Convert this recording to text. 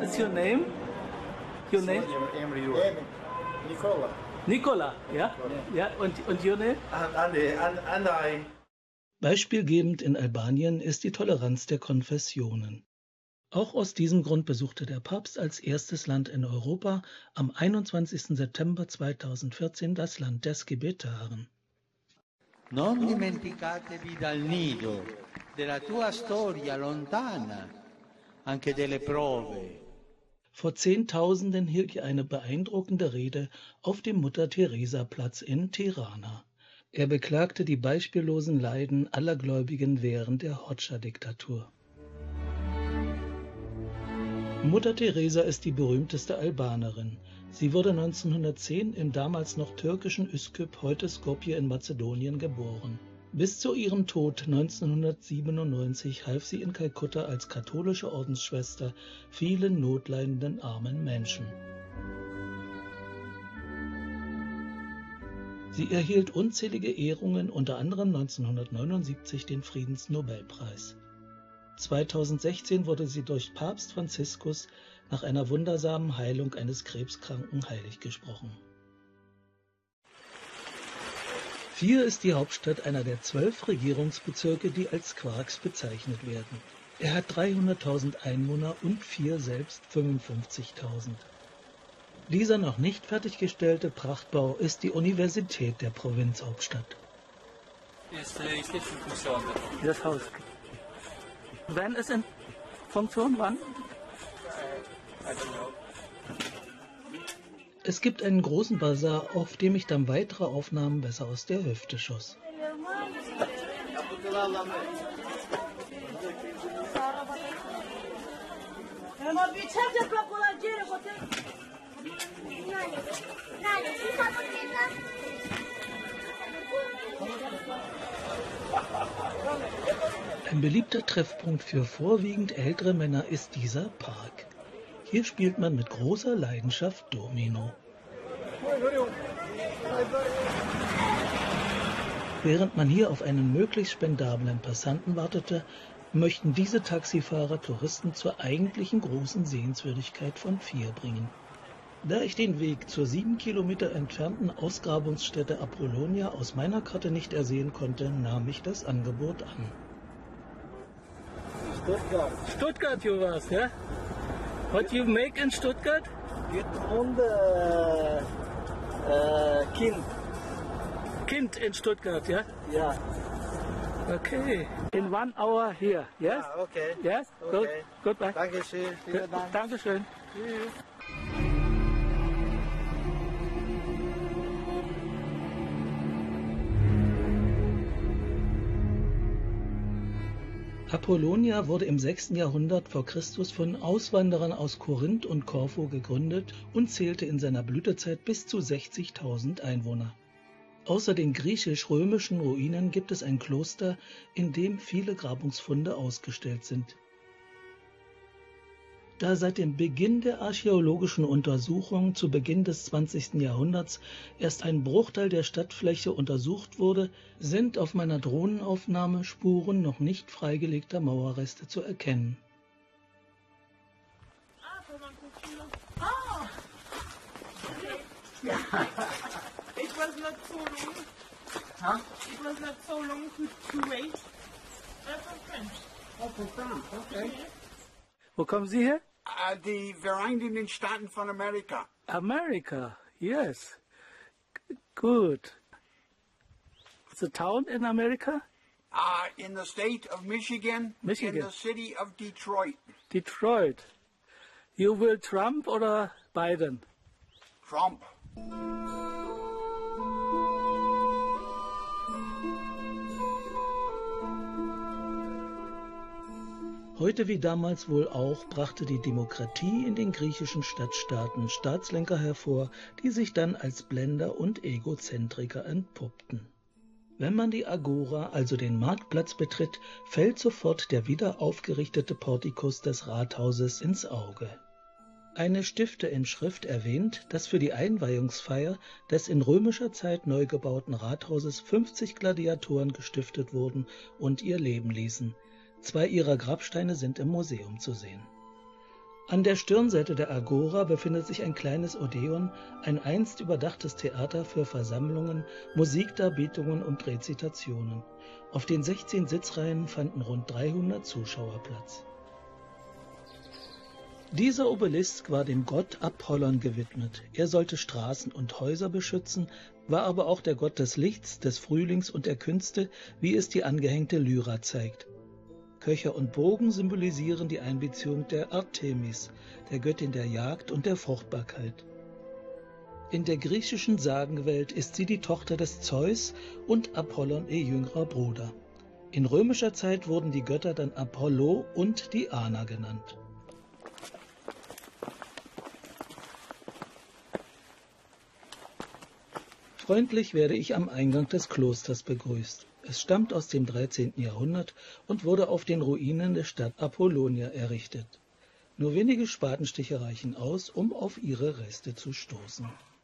is your name? Your name? Nicola. Nicola, ja? Ja, und your name? And I. Beispielgebend in Albanien ist die Toleranz der Konfessionen. Auch aus diesem Grund besuchte der Papst als erstes Land in Europa am 21. September 2014 das Land der Skibetaren. Non dimenticatevi dal nido della tua storia lontana, anche delle prove. Vor Zehntausenden hielt er eine beeindruckende Rede auf dem Mutter-Teresa-Platz in Tirana. Er beklagte die beispiellosen Leiden aller Gläubigen während der Hoxha-Diktatur. Mutter Teresa ist die berühmteste Albanerin. Sie wurde 1910 im damals noch türkischen Üsküp, heute Skopje in Mazedonien, geboren. Bis zu ihrem Tod 1997 half sie in Kalkutta als katholische Ordensschwester vielen notleidenden armen Menschen. Sie erhielt unzählige Ehrungen, unter anderem 1979 den Friedensnobelpreis. 2016 wurde sie durch Papst Franziskus nach einer wundersamen Heilung eines Krebskranken heilig gesprochen. Fier ist die Hauptstadt einer der 12 Regierungsbezirke, die als Quarks bezeichnet werden. Er hat 300.000 Einwohner und Fier selbst 55.000. Dieser noch nicht fertiggestellte Prachtbau ist die Universität der Provinzhauptstadt. Das Haus. Wann ist in Funktion? Wann? Es gibt einen großen Basar, auf dem ich dann weitere Aufnahmen besser aus der Hüfte schoss. Ein beliebter Treffpunkt für vorwiegend ältere Männer ist dieser Park. Hier spielt man mit großer Leidenschaft Domino. Während man hier auf einen möglichst spendablen Passanten wartete, möchten diese Taxifahrer Touristen zur eigentlichen großen Sehenswürdigkeit von Fier bringen. Da ich den Weg zur 7 Kilometer entfernten Ausgrabungsstätte Apollonia aus meiner Karte nicht ersehen konnte, nahm ich das Angebot an. Stuttgart you was, yeah? What you make in Stuttgart? Get on the Kind. Kind in Stuttgart, yeah? Yeah. Okay. In 1 hour here, yes? Ah, okay. Yes? Okay. Good. Goodbye. Dankeschön. Vielen Dank. Dankeschön. Tschüss. Apollonia wurde im 6. Jahrhundert vor Christus von Auswanderern aus Korinth und Korfu gegründet und zählte in seiner Blütezeit bis zu 60.000 Einwohner. Außer den griechisch-römischen Ruinen gibt es ein Kloster, in dem viele Grabungsfunde ausgestellt sind. Da seit dem Beginn der archäologischen Untersuchungen zu Beginn des 20. Jahrhunderts erst ein Bruchteil der Stadtfläche untersucht wurde, sind auf meiner Drohnenaufnahme Spuren noch nicht freigelegter Mauerreste zu erkennen. It was not so long. Huh? It was not so long to wait. That's from French. Oh, von France, okay. Wo kommen Sie her? Die Vereinigten Staaten von Amerika. America, yes. Good. It's a town in America? In the state of Michigan, Michigan. in the city of Detroit. Detroit. You will Trump oder Biden? Trump. Heute wie damals wohl auch brachte die Demokratie in den griechischen Stadtstaaten Staatslenker hervor, die sich dann als Blender und Egozentriker entpuppten. Wenn man die Agora, also den Marktplatz, betritt, fällt sofort der wieder aufgerichtete Portikus des Rathauses ins Auge. Eine Stifterinschrift erwähnt, dass für die Einweihungsfeier des in römischer Zeit neu gebauten Rathauses 50 Gladiatoren gestiftet wurden und ihr Leben ließen. 2 ihrer Grabsteine sind im Museum zu sehen. An der Stirnseite der Agora befindet sich ein kleines Odeon, ein einst überdachtes Theater für Versammlungen, Musikdarbietungen und Rezitationen. Auf den 16 Sitzreihen fanden rund 300 Zuschauer Platz. Dieser Obelisk war dem Gott Apollon gewidmet. Er sollte Straßen und Häuser beschützen, war aber auch der Gott des Lichts, des Frühlings und der Künste, wie es die angehängte Lyra zeigt. Köcher und Bogen symbolisieren die Einbeziehung der Artemis, der Göttin der Jagd und der Fruchtbarkeit. In der griechischen Sagenwelt ist sie die Tochter des Zeus und Apollon ihr jüngerer Bruder. In römischer Zeit wurden die Götter dann Apollo und Diana genannt. Freundlich werde ich am Eingang des Klosters begrüßt. Es stammt aus dem 13. Jahrhundert und wurde auf den Ruinen der Stadt Apollonia errichtet. Nur wenige Spatenstiche reichen aus, um auf ihre Reste zu stoßen.